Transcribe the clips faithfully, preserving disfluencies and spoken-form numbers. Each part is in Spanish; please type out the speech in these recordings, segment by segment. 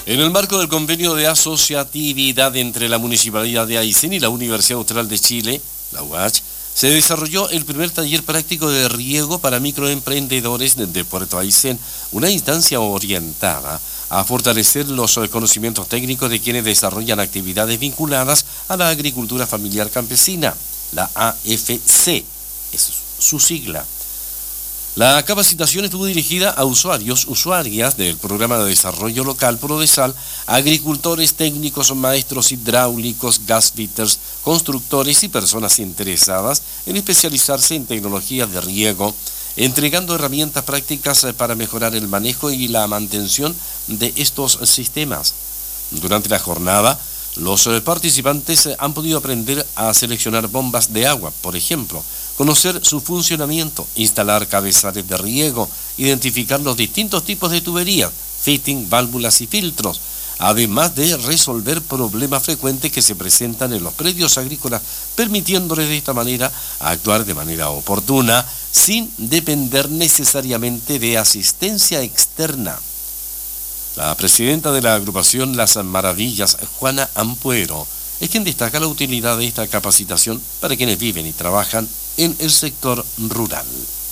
En el marco del convenio de asociatividad entre la Municipalidad de Aysén y la Universidad Austral de Chile, la U A C H, se desarrolló el primer taller práctico de riego para microemprendedores de Puerto Aysén, una instancia orientada a fortalecer los conocimientos técnicos de quienes desarrollan actividades vinculadas a la agricultura familiar campesina, la A F C, es su sigla. La capacitación estuvo dirigida a usuarios, usuarias del Programa de Desarrollo Local Prodesal, agricultores, técnicos, maestros hidráulicos, gasfitters, constructores y personas interesadas en especializarse en tecnologías de riego, entregando herramientas prácticas para mejorar el manejo y la mantención de estos sistemas. Durante la jornada, los participantes han podido aprender a seleccionar bombas de agua, por ejemplo, conocer su funcionamiento, instalar cabezales de riego, identificar los distintos tipos de tuberías, fitting, válvulas y filtros, además de resolver problemas frecuentes que se presentan en los predios agrícolas, permitiéndoles de esta manera actuar de manera oportuna, sin depender necesariamente de asistencia externa. La presidenta de la agrupación Las Maravillas, Juana Ampuero, es quien destaca la utilidad de esta capacitación para quienes viven y trabajan en el sector rural.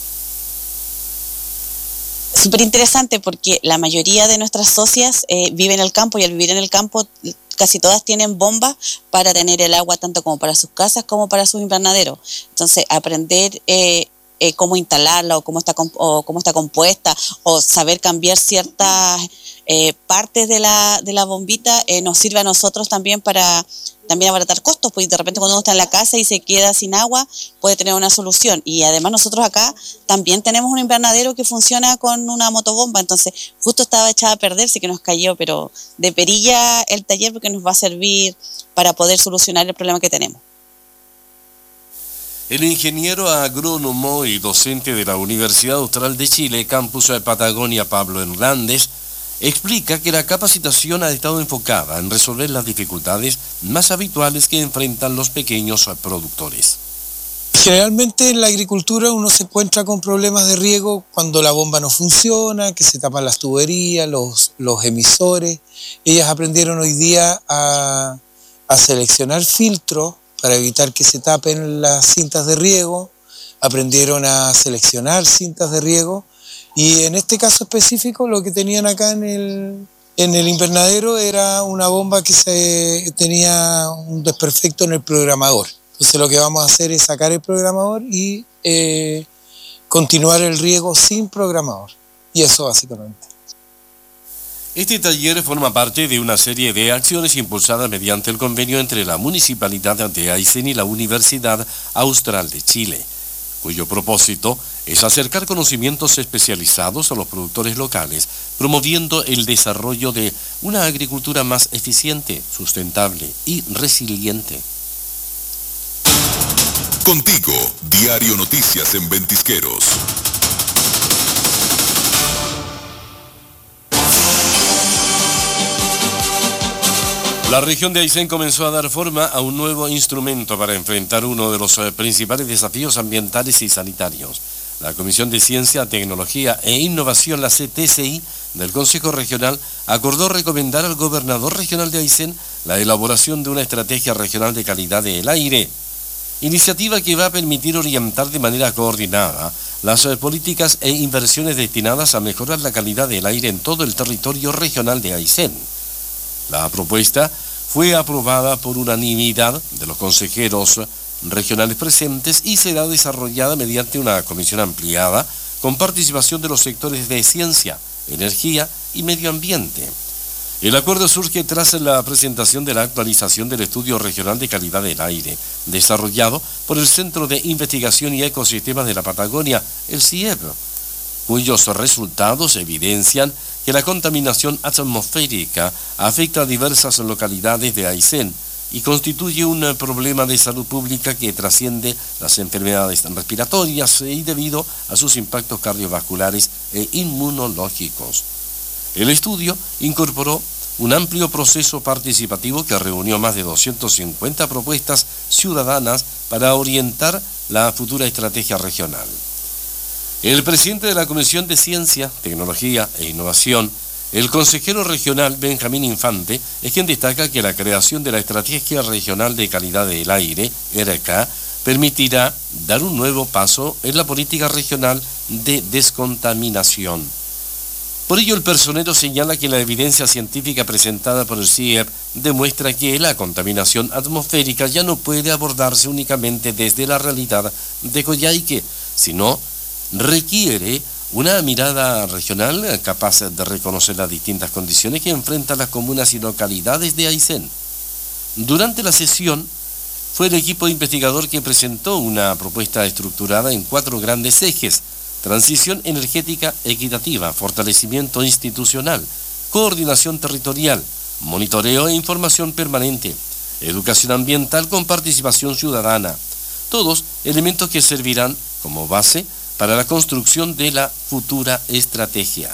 Súper interesante porque la mayoría de nuestras socias eh, viven en el campo y al vivir en el campo casi todas tienen bombas para tener el agua tanto como para sus casas como para sus invernaderos. Entonces aprender eh, eh, cómo instalarla o cómo está, o cómo está compuesta o saber cambiar ciertas eh, partes de la, de la bombita eh, nos sirve a nosotros también para también abaratar costos, porque de repente cuando uno está en la casa y se queda sin agua, puede tener una solución. Y además nosotros acá también tenemos un invernadero que funciona con una motobomba, entonces justo estaba echada a perderse que nos cayó, pero de perilla el taller porque nos va a servir para poder solucionar el problema que tenemos. El ingeniero agrónomo y docente de la Universidad Austral de Chile, Campus Patagonia, Pablo Hernández, explica que la capacitación ha estado enfocada en resolver las dificultades más habituales que enfrentan los pequeños productores. Generalmente en la agricultura uno se encuentra con problemas de riego cuando la bomba no funciona, que se tapan las tuberías, los, los emisores. Ellas aprendieron hoy día a, a seleccionar filtros para evitar que se tapen las cintas de riego, aprendieron a seleccionar cintas de riego. Y en este caso específico lo que tenían acá en el, en el invernadero era una bomba que se tenía un desperfecto en el programador. Entonces lo que vamos a hacer es sacar el programador y eh, continuar el riego sin programador. Y eso básicamente. Este taller forma parte de una serie de acciones impulsadas mediante el convenio entre la Municipalidad de Aysén y la Universidad Austral de Chile, cuyo propósito es acercar conocimientos especializados a los productores locales, promoviendo el desarrollo de una agricultura más eficiente, sustentable y resiliente. Contigo, Diario Noticias en Ventisqueros. La región de Aysén comenzó a dar forma a un nuevo instrumento para enfrentar uno de los principales desafíos ambientales y sanitarios. La Comisión de Ciencia, Tecnología e Innovación, la C T C I, del Consejo Regional, acordó recomendar al gobernador regional de Aysén la elaboración de una estrategia regional de calidad del aire, iniciativa que va a permitir orientar de manera coordinada las políticas e inversiones destinadas a mejorar la calidad del aire en todo el territorio regional de Aysén. La propuesta fue aprobada por unanimidad de los consejeros regionales presentes y será desarrollada mediante una comisión ampliada con participación de los sectores de ciencia, energía y medio ambiente. El acuerdo surge tras la presentación de la actualización del Estudio Regional de Calidad del Aire, desarrollado por el Centro de Investigación y Ecosistemas de la Patagonia, el C I E P, cuyos resultados evidencian que la contaminación atmosférica afecta a diversas localidades de Aysén y constituye un problema de salud pública que trasciende las enfermedades respiratorias y debido a sus impactos cardiovasculares e inmunológicos. El estudio incorporó un amplio proceso participativo que reunió más de doscientas cincuenta propuestas ciudadanas para orientar la futura estrategia regional. El presidente de la Comisión de Ciencia, Tecnología e Innovación, El consejero regional Benjamín Infante es quien destaca que la creación de la Estrategia Regional de Calidad del Aire, E R C A, permitirá dar un nuevo paso en la política regional de descontaminación. Por ello, el personero señala que la evidencia científica presentada por el C I E P demuestra que la contaminación atmosférica ya no puede abordarse únicamente desde la realidad de Coyhaique, sino requiere una mirada regional capaz de reconocer las distintas condiciones que enfrentan las comunas y localidades de Aysén. Durante la sesión, fue el equipo investigador que presentó una propuesta estructurada en cuatro grandes ejes: transición energética equitativa, fortalecimiento institucional, coordinación territorial, monitoreo e información permanente, educación ambiental con participación ciudadana. Todos elementos que servirán como base para la construcción de la futura estrategia.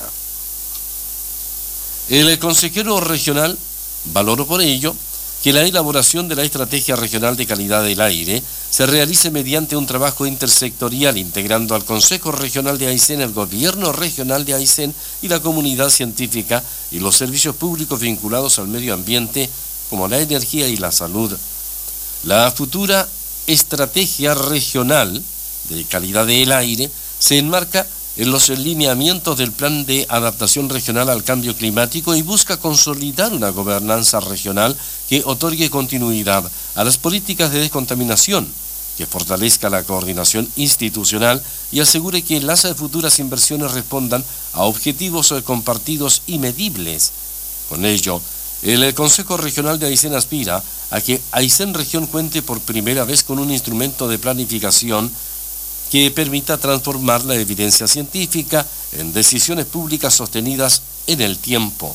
El consejero regional valoró por ello que la elaboración de la Estrategia Regional de Calidad del Aire se realice mediante un trabajo intersectorial, integrando al Consejo Regional de Aysén, el Gobierno Regional de Aysén y la comunidad científica y los servicios públicos vinculados al medio ambiente, como la energía y la salud. La futura Estrategia Regional de Calidad del Aire se enmarca en los lineamientos del Plan de Adaptación Regional al Cambio Climático y busca consolidar una gobernanza regional que otorgue continuidad a las políticas de descontaminación, que fortalezca la coordinación institucional y asegure que las futuras inversiones respondan a objetivos compartidos y medibles. Con ello, el Consejo Regional de Aysén aspira a que Aysén Región cuente por primera vez con un instrumento de planificación que permita transformar la evidencia científica en decisiones públicas sostenidas en el tiempo.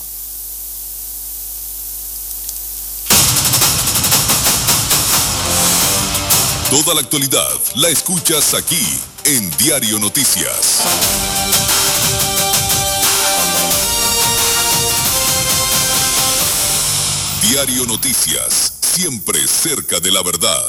Toda la actualidad la escuchas aquí en Diario Noticias. Diario Noticias, siempre cerca de la verdad.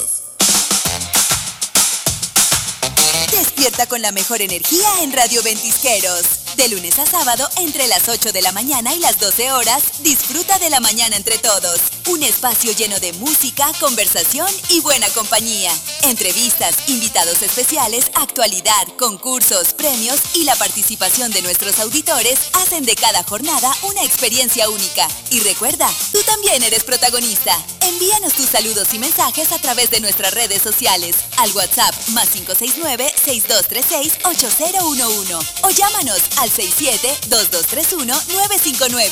Despierta con la mejor energía en Radio Ventisqueros. De lunes a sábado, entre las ocho de la mañana y las doce horas, disfruta de la mañana entre todos. Un espacio lleno de música, conversación y buena compañía. Entrevistas, invitados especiales, actualidad, concursos, premios y la participación de nuestros auditores hacen de cada jornada una experiencia única. Y recuerda, tú también eres protagonista. Envíanos tus saludos y mensajes a través de nuestras redes sociales al WhatsApp más cinco seis nueve, seis dos tres seis, ocho cero uno uno o llámanos al seis siete, dos dos tres uno, nueve cinco nueve.